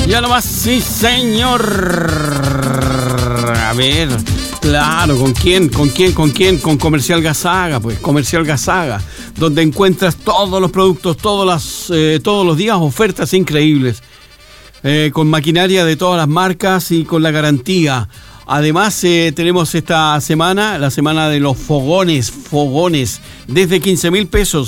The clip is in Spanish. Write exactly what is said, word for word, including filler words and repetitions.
Ya nomás, sí, señor. A ver, claro, ¿con quién? ¿Con quién? ¿Con quién? Con Comercial Gazaga, pues, Comercial Gazaga, donde encuentras todos los productos, todos, las, eh, todos los días ofertas increíbles, eh, con maquinaria de todas las marcas y con la garantía. Además, eh, tenemos esta semana, la semana de los fogones, fogones, desde quince mil pesos,